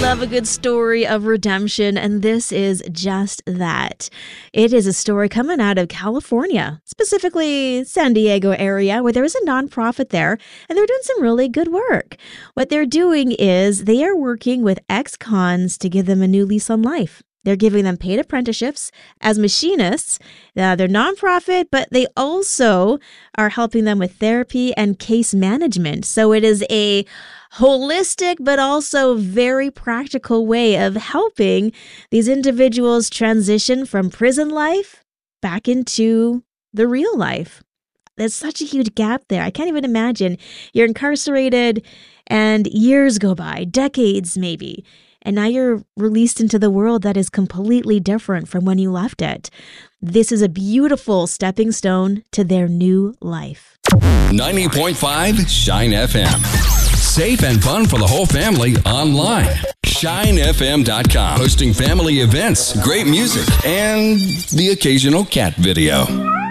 love a good story of redemption, and this is just that. It is a story coming out of California, specifically San Diego area, where there is a nonprofit there, and they're doing some really good work. What they're doing is they are working with ex-cons to give them a new lease on life. They're giving them paid apprenticeships as machinists. They're nonprofit, but they also are helping them with therapy and case management. So it is a holistic, but also very practical way of helping these individuals transition from prison life back into the real life. There's such a huge gap there. I can't even imagine. You're incarcerated and years go by, decades maybe. And now you're released into the world that is completely different from when you left it. This is a beautiful stepping stone to their new life. 90.5 Shine FM. Safe and fun for the whole family online. ShineFM.com. Hosting family events, great music, and the occasional cat video.